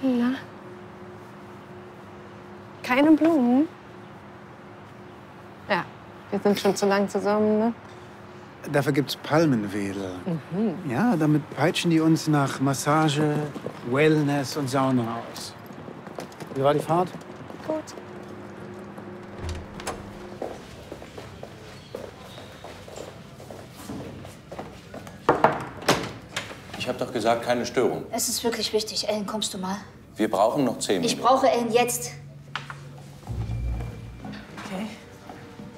Na? Keine Blumen? Ja, wir sind schon zu lang zusammen, ne? Dafür gibt's Palmenwedel. Ja, damit peitschen die uns nach Massage, Wellness und Sauna aus. Wie war die Fahrt? Gut. Ich habe doch gesagt, keine Störung. Es ist wirklich wichtig. Ellen, kommst du mal? Wir brauchen noch 10 Minuten. Ich brauche Ellen jetzt.